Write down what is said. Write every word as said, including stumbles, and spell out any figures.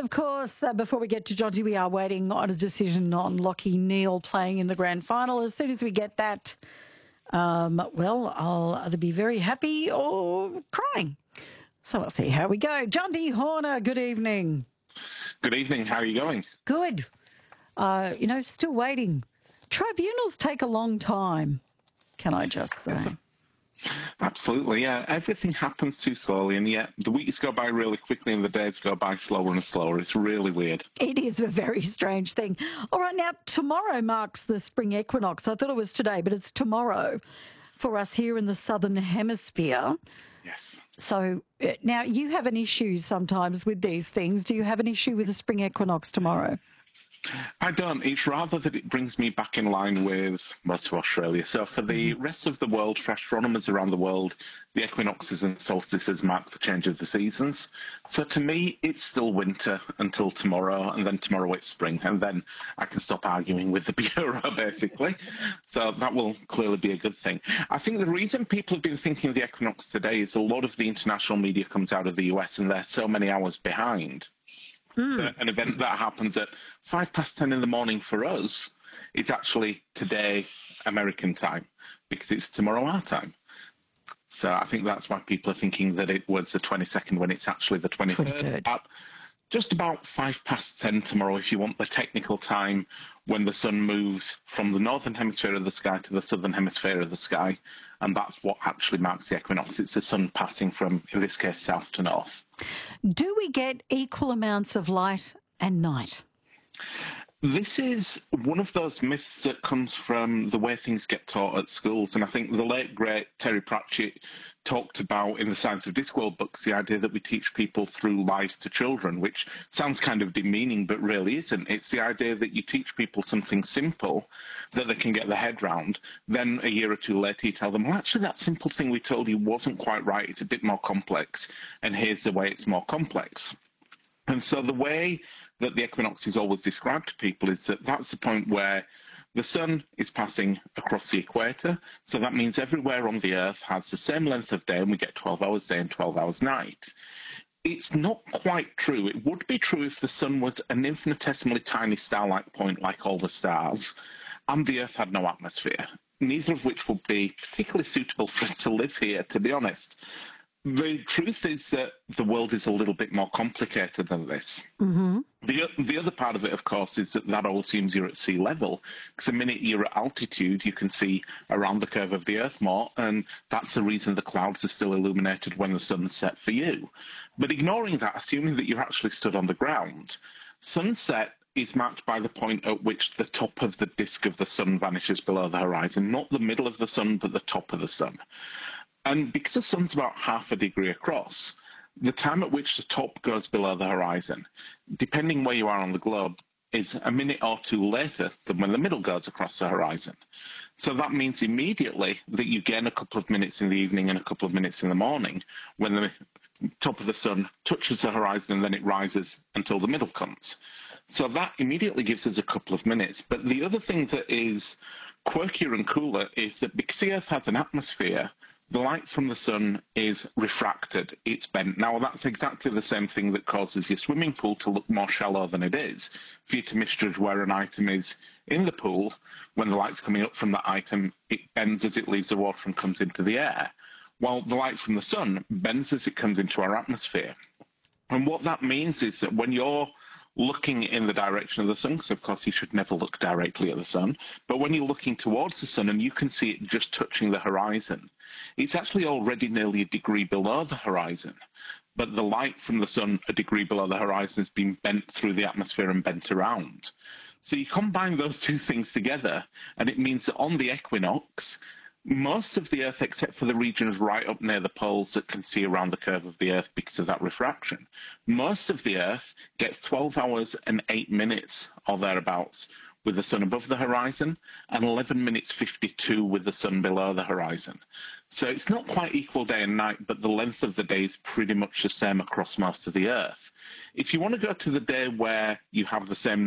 of course, uh, before we get to Jonty, we are waiting on a decision on Lachie Neale playing in the grand final. As soon as we get that, um, well, I'll either be very happy or crying. So let's see how we go. Jonty Horner, good evening. Good evening. How are you going? Good. Uh, you know, still waiting. Tribunals take a long time, can I just say? Absolutely, yeah. Everything happens too slowly, and yet the weeks go by really quickly and the days go by slower and slower. It's really weird. It is a very strange thing. All right, now, tomorrow marks the spring equinox. I thought it was today, but it's tomorrow for us here in the Southern Hemisphere. Yes. So uh, now you have an issue sometimes with these things. Do you have an issue with the spring equinox tomorrow? I don't. It's rather that it brings me back in line with most of Australia. So for the rest of the world, for astronomers around the world, the equinoxes and solstices mark the change of the seasons. So to me, it's still winter until tomorrow, and then tomorrow it's spring, and then I can stop arguing with the Bureau, basically. So that will clearly be a good thing. I think the reason people have been thinking of the equinox today is a lot of the international media comes out of the U S, and they're so many hours behind. Mm. An event that happens at five past ten in the morning for us, it's actually today American time, because it's tomorrow our time. So I think that's why people are thinking that it was the twenty-second when it's actually the twenty-third. twenty-third. At just about five past ten tomorrow, if you want the technical time, when the sun moves from the northern hemisphere of the sky to the southern hemisphere of the sky. And that's what actually marks the equinox. It's the sun passing from, in this case, south to north. Do we get equal amounts of light and night? This is one of those myths that comes from the way things get taught at schools. And I think the late, great Terry Pratchett talked about in the Science of Discworld books the idea that we teach people through lies to children, which sounds kind of demeaning, but really isn't. It's the idea that you teach people something simple that they can get their head round. Then a year or two later, you tell them, well, actually, that simple thing we told you wasn't quite right. It's a bit more complex. And here's the way it's more complex. And so the way that the equinox is always described to people is that that's the point where the sun is passing across the equator. So that means everywhere on the Earth has the same length of day, and we get twelve hours day and twelve hours night. It's not quite true. It would be true if the sun was an infinitesimally tiny star-like point like all the stars, and the Earth had no atmosphere, neither of which would be particularly suitable for us to live here, to be honest. The truth is that the world is a little bit more complicated than this. Mm-hmm. The, the other part of it, of course, is that that all assumes you're at sea level. Because the minute you're at altitude, you can see around the curve of the Earth more, and that's the reason the clouds are still illuminated when the sun's set for you. But ignoring that, assuming that you're actually stood on the ground, sunset is marked by the point at which the top of the disk of the sun vanishes below the horizon, not the middle of the sun, but the top of the sun. And because the sun's about half a degree across, the time at which the top goes below the horizon, depending where you are on the globe, is a minute or two later than when the middle goes across the horizon. So that means immediately that you gain a couple of minutes in the evening and a couple of minutes in the morning when the top of the sun touches the horizon and then it rises until the middle comes. So that immediately gives us a couple of minutes. But the other thing that is quirkier and cooler is that because the Earth has an atmosphere, the light from the sun is refracted, it's bent. Now, that's exactly the same thing that causes your swimming pool to look more shallow than it is. For you to misjudge where an item is in the pool, when the light's coming up from that item, it bends as it leaves the water and comes into the air, while the light from the sun bends as it comes into our atmosphere. And what that means is that when you're looking in the direction of the sun, because of course you should never look directly at the sun, but when you're looking towards the sun and you can see it just touching the horizon, it's actually already nearly a degree below the horizon. But the light from the sun a degree below the horizon has been bent through the atmosphere and bent around. So you combine those two things together, and it means that on the equinox, most of the Earth, except for the regions right up near the poles that can see around the curve of the Earth because of that refraction, most of the Earth gets twelve hours and eight minutes or thereabouts with the sun above the horizon, and eleven minutes fifty-two with the sun below the horizon. So it's not quite equal day and night, but the length of the day is pretty much the same across most of the Earth. If you want to go to the day where you have the same